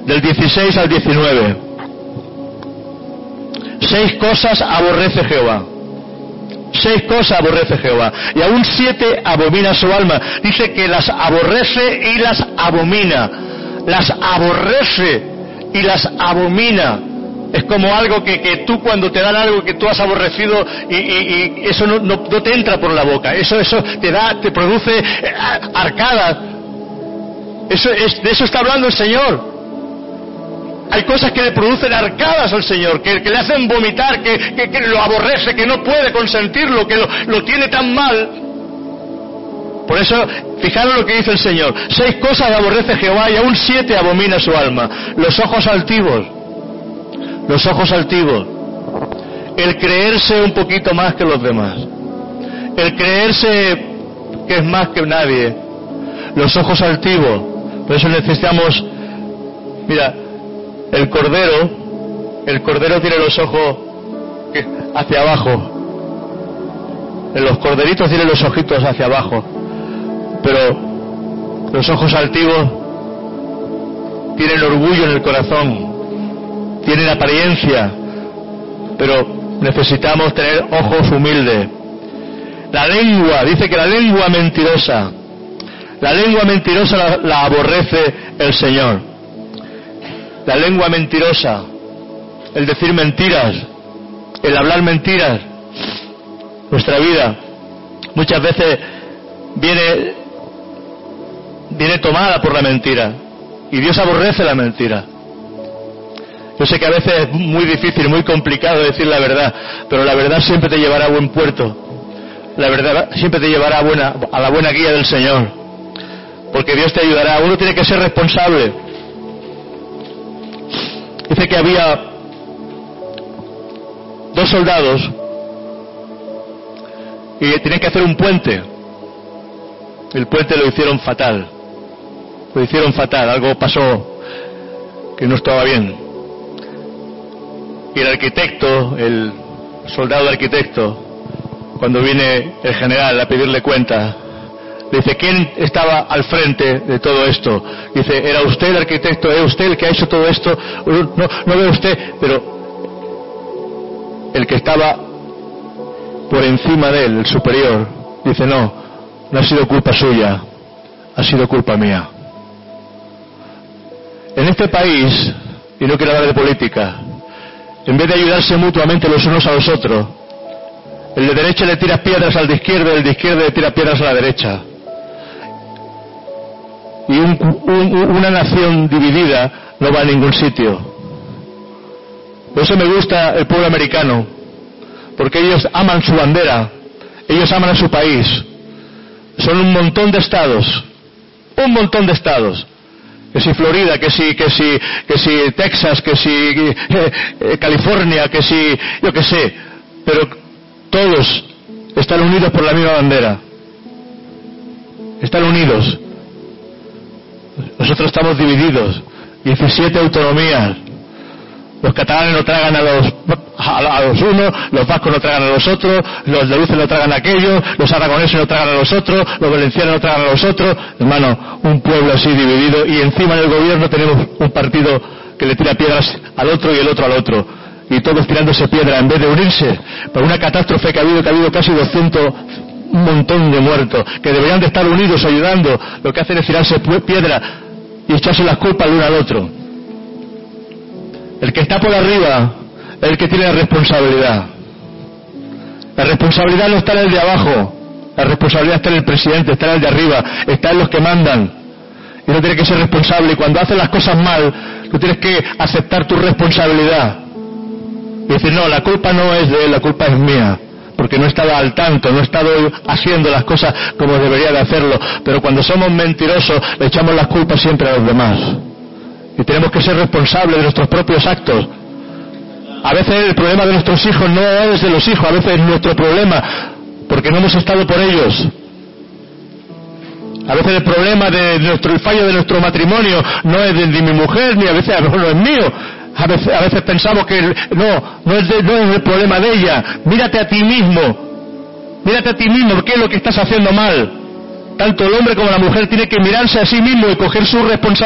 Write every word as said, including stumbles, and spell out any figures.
del dieciséis al diecinueve. Seis cosas aborrece Jehová. Seis cosas aborrece Jehová. Y aún siete abomina su alma. Dice que las aborrece y las abomina. Las aborrece y las abomina. Es como algo que, que tú cuando te dan algo que tú has aborrecido y, y, y eso no, no, no te entra por la boca. Eso, eso te da, te produce arcadas. Eso es, de eso está hablando el Señor. Hay cosas que le producen arcadas al Señor, que, que le hacen vomitar, que, que, que lo aborrece, que no puede consentirlo, que lo, lo tiene tan mal. Por eso, fijaros lo que dice el Señor. Seis cosas aborrece Jehová y aún siete abomina su alma. Los ojos altivos. Los ojos altivos. El creerse un poquito más que los demás. El creerse que es más que nadie. Los ojos altivos. Por eso necesitamos, mira, el cordero, el cordero tiene los ojos hacia abajo. Los corderitos tienen los ojitos hacia abajo. Pero los ojos altivos tienen orgullo en el corazón, tienen apariencia, pero necesitamos tener ojos humildes. La lengua, dice que la lengua mentirosa, la lengua mentirosa la, la aborrece el Señor. La lengua mentirosa, el decir mentiras, el hablar mentiras. Nuestra vida muchas veces viene viene tomada por la mentira y Dios aborrece la mentira. Yo sé que a veces es muy difícil, muy complicado decir la verdad, pero la verdad siempre te llevará a buen puerto. La verdad siempre te llevará a, buena, a la buena guía del Señor, porque Dios te ayudará. Uno tiene que ser responsable. Dice que había dos soldados y tenían que hacer un puente. El puente lo hicieron fatal. Lo hicieron fatal. Algo pasó que no estaba bien. Y el arquitecto, el soldado arquitecto, cuando viene el general a pedirle cuenta, dice, ¿quién estaba al frente de todo esto? Dice, ¿era usted el arquitecto? ¿Era usted el que ha hecho todo esto? No, no ve usted, pero el que estaba por encima de él, el superior, dice, no, no ha sido culpa suya, ha sido culpa mía. En este país, y no quiero hablar de política, en vez de ayudarse mutuamente los unos a los otros, el de derecha le tira piedras al de izquierda y el de izquierda le tira piedras a la derecha. Y un, un, una nación dividida no va a ningún sitio. Por eso me gusta el pueblo americano, porque ellos aman su bandera, ellos aman a su país. Son un montón de estados, un montón de estados. Que si Florida, que si, que si, que si Texas, que si eh, eh, California, que si, yo qué sé, pero todos están unidos por la misma bandera. Están unidos. Nosotros estamos divididos. diecisiete autonomías. Los catalanes no tragan a los a, a los unos, los vascos no tragan a los otros, los andaluces no tragan a aquellos, los aragoneses no tragan a los otros, los valencianos no tragan a los otros. Hermano, un pueblo así dividido, y encima en el gobierno tenemos un partido que le tira piedras al otro y el otro al otro, y todos tirándose piedra en vez de unirse por una catástrofe que ha habido, que ha habido casi doscientos, un montón de muertos, que deberían de estar unidos ayudando. Lo que hacen es tirarse piedra y echarse las culpas el uno al otro. El que está por arriba es el que tiene la responsabilidad. La responsabilidad no está en el de abajo, la responsabilidad está en el presidente, está en el de arriba, está en los que mandan. Y uno tiene que ser responsable, y cuando haces las cosas mal, tú tienes que aceptar tu responsabilidad. Y decir, no, la culpa no es de él, la culpa es mía, porque no estaba al tanto, no he estado haciendo las cosas como debería de hacerlo. Pero cuando somos mentirosos, le echamos las culpas siempre a los demás. Y tenemos que ser responsables de nuestros propios actos. A veces el problema de nuestros hijos no es de los hijos, a veces es nuestro problema, porque no hemos estado por ellos. A veces el problema de nuestro, el fallo de nuestro matrimonio no es de, de mi mujer, ni a veces a lo mejor no es mío. A veces, a veces pensamos que no, no es, de, no es el problema de ella. Mírate a ti mismo, mírate a ti mismo, ¿qué es lo que estás haciendo mal? Tanto el hombre como la mujer tiene que mirarse a sí mismo y coger su responsabilidad.